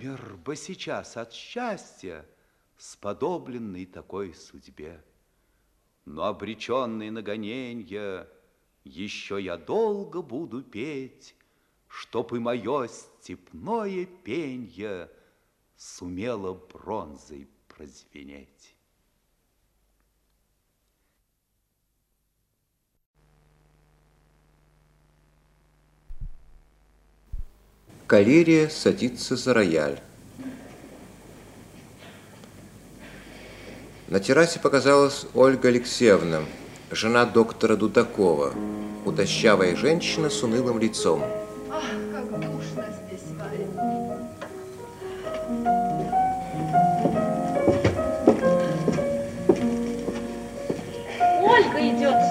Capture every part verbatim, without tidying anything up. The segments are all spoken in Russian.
Умер бы сейчас от счастья, сподобленный такой судьбе. Но обреченный на гоненья, еще я долго буду петь, чтоб и мое степное пенье сумело бронзой прозвенеть. Калерия садится за рояль. На террасе показалась Ольга Алексеевна, жена доктора Дудакова, худощавая женщина с унылым лицом. Ах, как душно здесь, Варя. Ольга идет.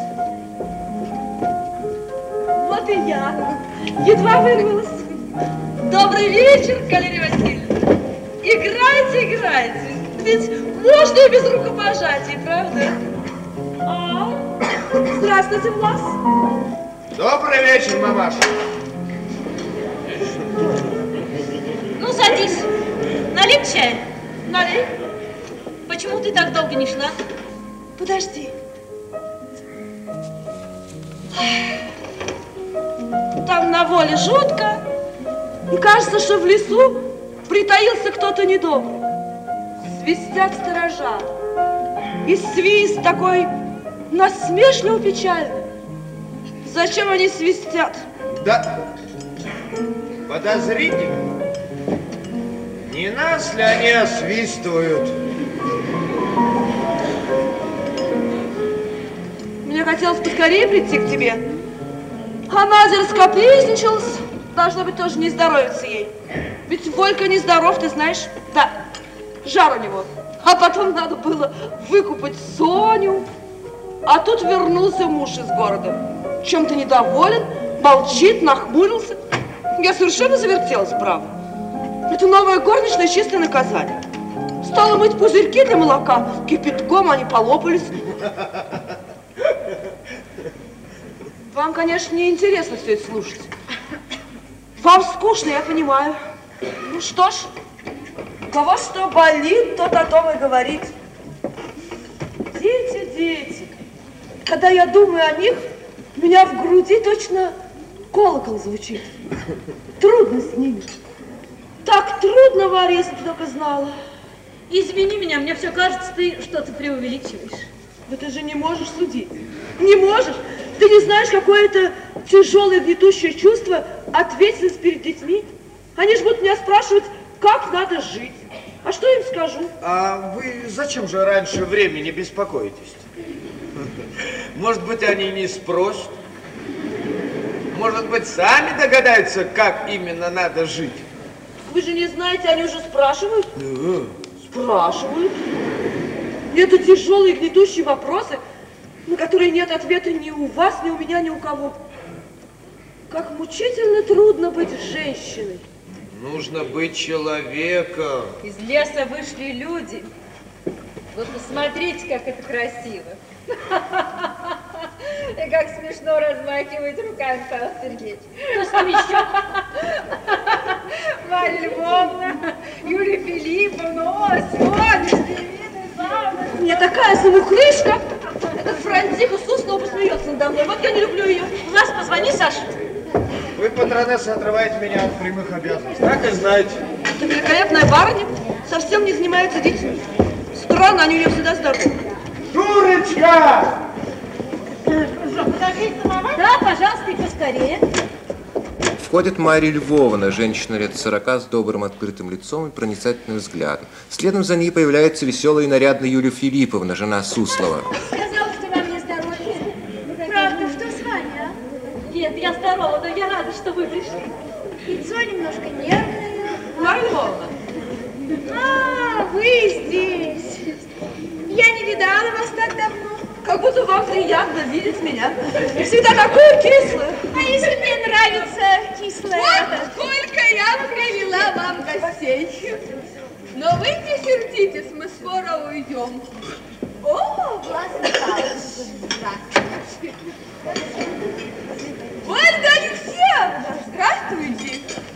Вот и я. Едва вырвалась. Добрый вечер, Калерия Васильевна. Играйте, играйте. Ведь можно и без рукопожатий, правда? А? Здравствуйте, Влас. Добрый вечер, мамаша. Ну, садись. Налить чай? Налей. Почему ты так долго не шла? Подожди. Там на воле жутко. И кажется, что в лесу притаился кто-то недобрый. Свистят сторожа. И свист такой насмешливо печальный. Зачем они свистят? Да, подозрительно. Не нас ли они освистывают? Мне хотелось поскорее прийти к тебе. А Надя раскапризничалась. Должно быть, тоже не здоровится ей. Ведь Волька нездоров, ты знаешь. Да, жар у него. А потом надо было выкупать Соню. А тут вернулся муж из города. Чем-то недоволен, молчит, нахмурился. Я совершенно завертелась, право. Это новая горничная чистое наказание. Стала мыть пузырьки для молока. Кипятком они полопались. Вам, конечно, не интересно все это слушать. Вам скучно, я понимаю. Ну что ж, у кого что болит, тот о том и говорит. Дети, дети. Когда я думаю о них, у меня в груди точно колокол звучит. Трудно с ними. Так трудно, Варя, если ты только знала. Извини меня, мне все кажется, ты что-то преувеличиваешь. Но ты же не можешь судить. Не можешь. Ты не знаешь, какое это тяжелое гнетущее чувство ответственность перед детьми. Они же будут меня спрашивать, как надо жить. А что я им скажу? А вы зачем же раньше времени беспокоитесь? Может быть, они не спросят? Может быть, сами догадаются, как именно надо жить? Вы же не знаете, они уже спрашивают. Да. Спрашивают. Это тяжелые гнетущие вопросы, на которые нет ответа ни у вас, ни у меня, ни у кого. Как мучительно трудно быть женщиной. Нужно быть человеком. Из леса вышли люди. Вы посмотрите, как это красиво. И как смешно размахивает руками Павел Сергеевич. Кто с ним еще? Марья Львовна, Юлия Филипповна, о, Соня, Стивина, Савна. Мне такая замухрышка. Этот Франтиха Суслова посмеется надо мной. Вот я не люблю ее. Вас позвони, Саша. Вы, патронесса, отрываете меня от прямых обязанностей. Так и знаете. Это великолепная барыня совсем не занимается детьми. Странно, они у нее всегда здоровы. Дурочка! Подождите, мама? Да, пожалуйста, и поскорее. Входит Марья Львовна, женщина лет сорока с добрым открытым лицом и проницательным взглядом. Следом за ней появляется веселая и нарядная Юлия Филипповна, жена Суслова. Сказала, что вам не здоровье. Правда, что с вами, а? Нет, я здорова, но я рада, что вы пришли. Лицо немножко нервное. Марья Львовна. А, вы здесь. Я не видала вас так давно. Как будто вам приятно видеть меня. Всегда такое кислое. А если мне нравится кислое? Вот сколько я провела вам гостей. Но вы не сердитесь, мы скоро уйдем. О, Влас Михайлович. Здравствуйте. Ольга Алексеевна, здравствуйте.